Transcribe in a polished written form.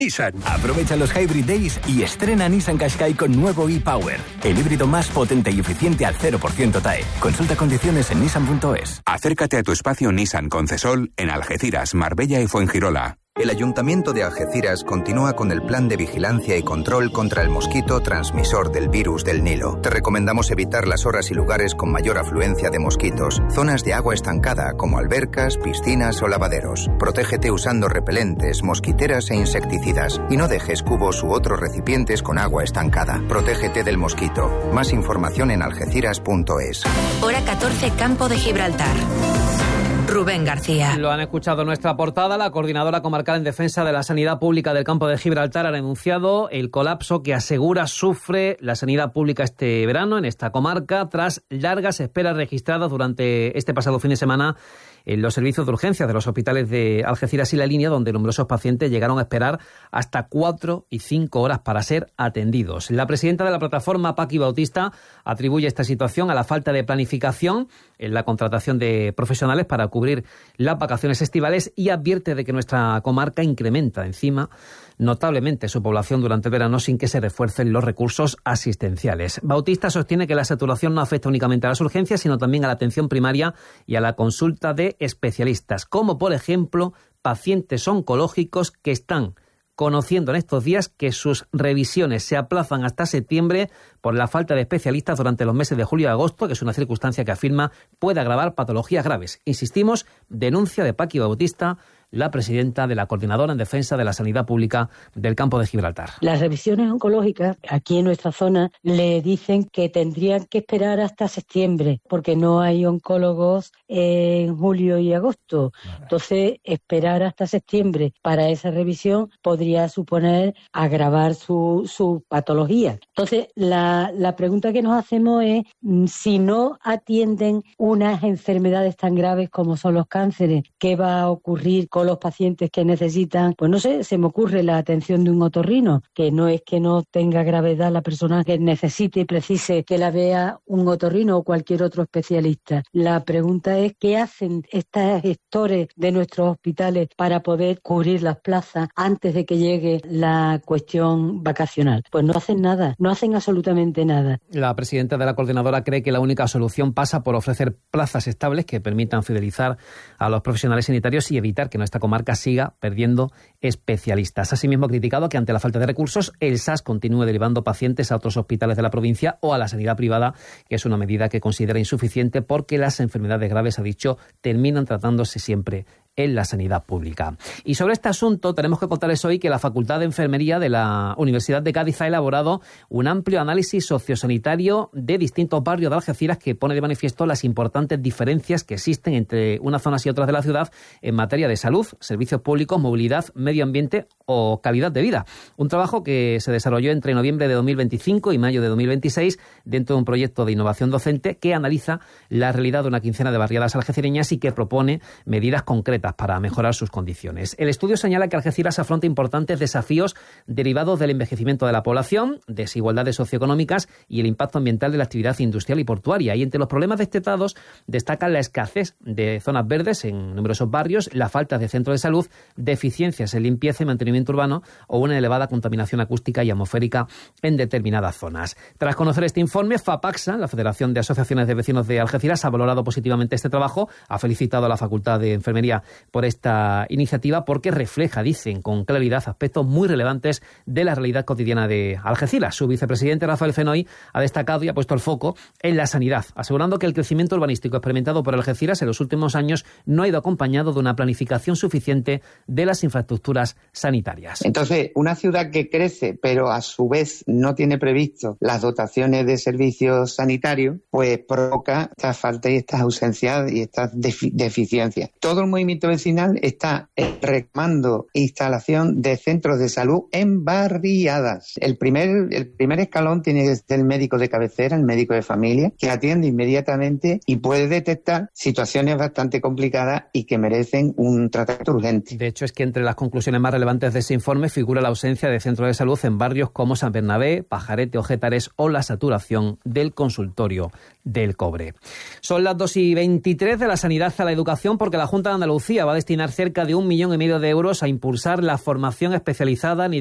Nissan. Aprovecha los Hybrid Days y estrena Nissan Qashqai con nuevo e-Power, el híbrido más potente y eficiente al 0% TAE. Consulta condiciones en nissan.es. Acércate a tu espacio Nissan Concesol en Algeciras, Marbella y Fuengirola. El Ayuntamiento de Algeciras continúa con el plan de vigilancia y control contra el mosquito transmisor del virus del Nilo. Te recomendamos evitar las horas y lugares con mayor afluencia de mosquitos, zonas de agua estancada como albercas, piscinas o lavaderos. Protégete usando repelentes, mosquiteras e insecticidas y no dejes cubos u otros recipientes con agua estancada. Protégete del mosquito. Más información en algeciras.es. Hora 14, Campo de Gibraltar. Rubén García. Lo han escuchado en nuestra portada. La Coordinadora Comarcal en Defensa de la Sanidad Pública del Campo de Gibraltar ha denunciado el colapso que asegura sufre la sanidad pública este verano en esta comarca tras largas esperas registradas durante este pasado fin de semana en los servicios de urgencias de los hospitales de Algeciras y La Línea, donde numerosos pacientes llegaron a esperar hasta 4 y 5 horas para ser atendidos. La presidenta de la plataforma, Paqui Bautista, atribuye esta situación a la falta de planificación en la contratación de profesionales para cubrir las vacaciones estivales y advierte de que nuestra comarca incrementa encima notablemente su población durante el verano sin que se refuercen los recursos asistenciales. Bautista sostiene que la saturación no afecta únicamente a las urgencias, sino también a la atención primaria y a la consulta de especialistas, como por ejemplo pacientes oncológicos que están conociendo en estos días que sus revisiones se aplazan hasta septiembre por la falta de especialistas durante los meses de julio y agosto, que es una circunstancia que afirma puede agravar patologías graves. Insistimos, denuncia de Paqui Bautista, la presidenta de la Coordinadora en Defensa de la Sanidad Pública del Campo de Gibraltar. Las revisiones oncológicas aquí en nuestra zona le dicen que tendrían que esperar hasta septiembre porque no hay oncólogos en julio y agosto. Entonces, esperar hasta septiembre para esa revisión podría suponer agravar su patología. Entonces, la pregunta que nos hacemos es si no atienden unas enfermedades tan graves como son los cánceres, ¿qué va a ocurrir con los pacientes que necesitan? Pues no sé, se me ocurre la atención de un otorrino, que no es que no tenga gravedad la persona que necesite y precise que la vea un otorrino o cualquier otro especialista. La pregunta es ¿qué hacen estos gestores de nuestros hospitales para poder cubrir las plazas antes de que llegue la cuestión vacacional? Pues no hacen nada, no hacen absolutamente nada. La presidenta de la Coordinadora cree que la única solución pasa por ofrecer plazas estables que permitan fidelizar a los profesionales sanitarios y evitar que esta comarca siga perdiendo especialistas. Asimismo, ha criticado que ante la falta de recursos, el SAS continúe derivando pacientes a otros hospitales de la provincia o a la sanidad privada, que es una medida que considera insuficiente porque las enfermedades graves, ha dicho, terminan tratándose siempre en la sanidad pública. Y sobre este asunto tenemos que contarles hoy que la Facultad de Enfermería de la Universidad de Cádiz ha elaborado un amplio análisis sociosanitario de distintos barrios de Algeciras que pone de manifiesto las importantes diferencias que existen entre unas zonas y otras de la ciudad en materia de salud, servicios públicos, movilidad, medio ambiente o calidad de vida. Un trabajo que se desarrolló entre noviembre de 2025 y mayo de 2026 dentro de un proyecto de innovación docente que analiza la realidad de una quincena de barriadas algecireñas y que propone medidas concretas para mejorar sus condiciones. El estudio señala que Algeciras afronta importantes desafíos derivados del envejecimiento de la población, desigualdades socioeconómicas y el impacto ambiental de la actividad industrial y portuaria. Y entre los problemas detectados destacan la escasez de zonas verdes en numerosos barrios, la falta de centros de salud, deficiencias en limpieza y mantenimiento urbano o una elevada contaminación acústica y atmosférica en determinadas zonas. Tras conocer este informe, FAPACSA, la Federación de Asociaciones de Vecinos de Algeciras, ha valorado positivamente este trabajo, ha felicitado a la Facultad de Enfermería por esta iniciativa porque refleja, dicen con claridad, aspectos muy relevantes de la realidad cotidiana de Algeciras. Su vicepresidente, Rafael Fenoy, ha destacado y ha puesto el foco en la sanidad, asegurando que el crecimiento urbanístico experimentado por Algeciras en los últimos años no ha ido acompañado de una planificación suficiente de las infraestructuras sanitarias. Entonces, una ciudad que crece, pero a su vez no tiene previsto las dotaciones de servicios sanitarios, pues provoca esta falta y estas ausencias y estas deficiencias. Todo el movimiento vecinal está reclamando instalación de centros de salud en barriadas. El primer escalón tiene que ser el médico de cabecera, el médico de familia, que atiende inmediatamente y puede detectar situaciones bastante complicadas y que merecen un tratamiento urgente. De hecho, es que entre las conclusiones más relevantes de ese informe figura la ausencia de centros de salud en barrios como San Bernabé, Pajarete o Gétares o la saturación del consultorio del Cobre. Son las 2:23 de la sanidad a la educación porque la Junta de Andalucía Andalucía va a destinar cerca de 1,5 millones de euros a impulsar la formación especializada en